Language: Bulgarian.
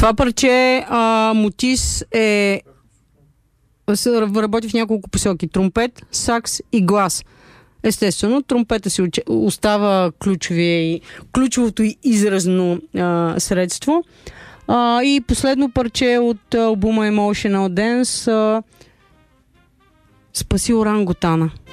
Това парче Мутис работи в няколко посоки. Тромпет, сакс и глас. Естествено, тромпета си остава ключовото и изразно средство. И последно парче от албума Emotional Dance Спаси орангутана.